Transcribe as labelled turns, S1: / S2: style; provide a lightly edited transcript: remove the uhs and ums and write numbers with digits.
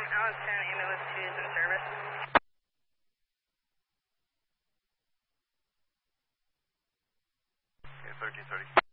S1: Allen 10, ambulance 2 is in service.
S2: Okay, 1330.